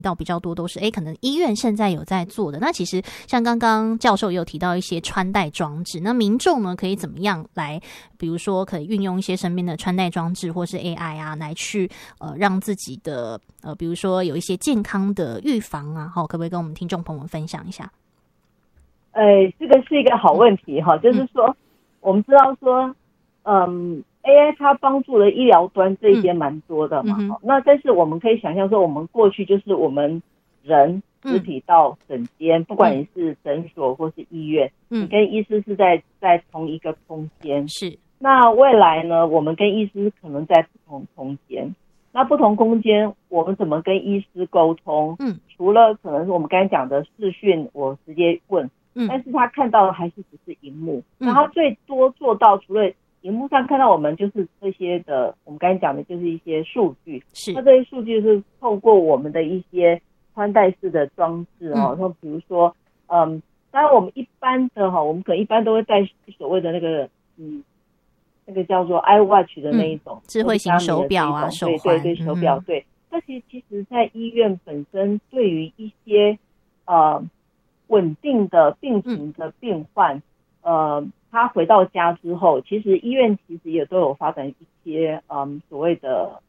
到比较多都是可能医院现在有在做的。那其实像刚刚教授也有提到一些穿戴装置，那民众呢可以怎么样来，比如说可以运用一些身边的穿戴装置或是 AI 啊，来去让自己的比如说有一些健康的预防啊，可不可以跟我们听众朋友们分享一下？ 这个是一个好问题哈，就是说我们知道说AI 它帮助了医疗端这一些蛮多的嘛，那但是我们可以想象说，我们过去就是我们人实体到诊间，不管你是诊所或是医院，你跟医师是在同一个空间。 是。 那未来呢，我们跟医师可能在不同空间。那不同空间，我们怎么跟医师沟通？除了可能是我们刚才讲的视讯，我直接问，但是他看到的还是只是荧幕。那他最多做到，除了荧幕上看到我们就是这些的，我们刚才讲的就是一些数据。 是。 那这些数据是透过我们的一些穿戴式的装置说比如说，当然我们一般的我们可能一般都会戴所谓的那个那个叫做 iWatch 的那一种智慧型手表啊，手环， 对手表，对。但其实在医院本身，对于一些稳定的病情的病患，他回到家之后，其实医院其实也都有发展一些所谓的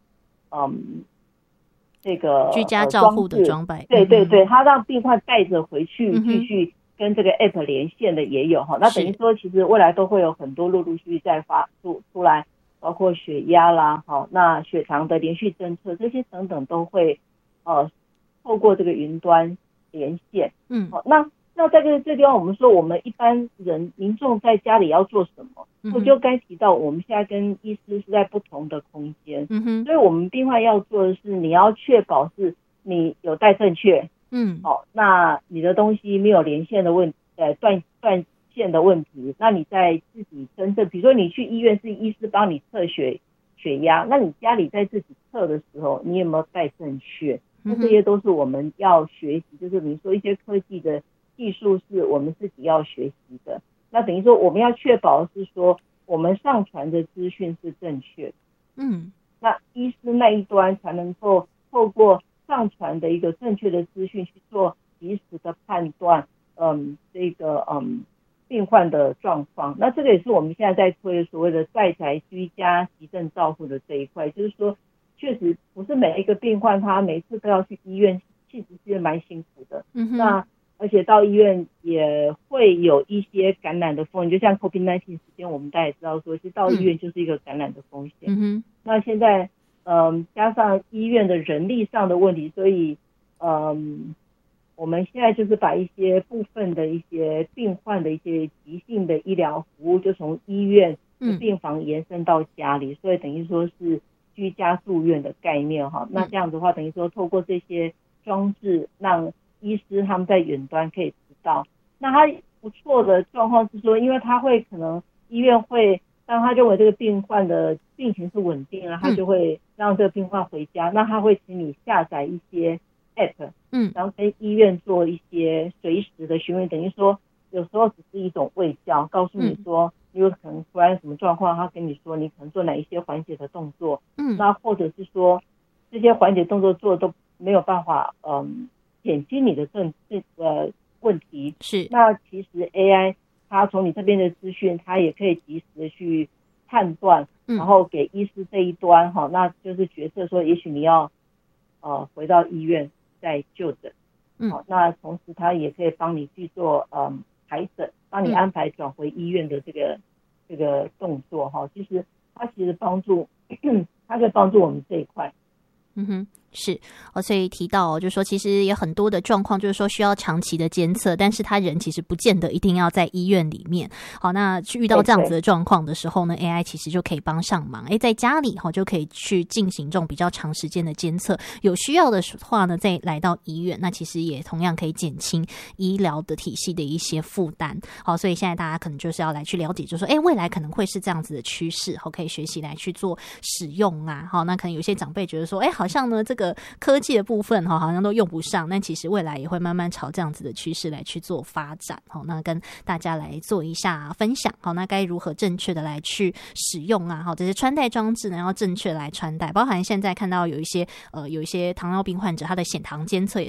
这个居家照护的装备， 对，他让病患带着回去继续跟这个 app 连线的也有那等于说其实未来都会有很多陆续再发出来，包括血压啦那血糖的连续侦测这些等等都会透过这个云端连线。那在这个地方我们说我们一般人民众在家里要做什么，我就该提到我们现在跟医师是在不同的空间，所以我们病患要做的是你要确保是你有带正确，那你的东西没有连线的问题，断线的问题，那你在自己真正比如说你去医院是医师帮你测血压，那你家里在自己测的时候你有没有带正确，那这些都是我们要学习，就是比如说一些科技的技术是我们自己要学习的，那等于说我们要确保是说我们上传的资讯是正确的，那医师那一端才能够透过上传的一个正确的资讯去做及时的判断，这个病患的状况。那这个也是我们现在在推所谓的在宅居家急症照护的这一块，就是说确实不是每一个病患他每次都要去医院，其实是蛮辛苦的，那而且到医院也会有一些感染的风险，就像 COVID-19 时间我们大家也知道说其实到医院就是一个感染的风险，那现在加上医院的人力上的问题，所以我们现在就是把一些部分的一些病患的一些急性的医疗服务就从医院的病房延伸到家里，所以等于说是居家住院的概念那这样子的话等于说透过这些装置让医师他们在远端可以知道。那他不错的状况是说，因为他会可能医院会当他认为这个病患的病情是稳定了，他就会让这个病患回家，那他会请你下载一些 app，然后跟医院做一些随时的询问，等于说有时候只是一种卫教，告诉你说你有可能突然什么状况，他跟你说你可能做哪一些缓解的动作，那或者是说这些缓解动作做都没有办法减轻你的问题，是那其实 AI 它从你这边的资讯它也可以及时的去判断，然后给医师这一端那就是决策说也许你要回到医院再就诊，那同时它也可以帮你去做排诊，帮你安排转回医院的这个动作其实它其实它可以帮助我们这一块。 是所以提到就是说其实有很多的状况就是说需要长期的监测，但是他人其实不见得一定要在医院里面。好，那去遇到这样子的状况的时候呢 AI 其实就可以帮上忙，在家里就可以去进行这种比较长时间的监测，有需要的话呢再来到医院，那其实也同样可以减轻医疗的体系的一些负担。好，所以现在大家可能就是要来去了解就是说未来可能会是这样子的趋势，可以学习来去做使用啊。好，那可能有些长辈觉得说好像呢这个科技的部分好像都用不上，但其实未来也会慢慢朝这样子的趋势来去做发展。那跟大家来做一下分享，那该如何正确的来去使用啊？这些穿戴装置呢要正确来穿戴，包含现在看到有一些糖尿病患者他的血糖监测也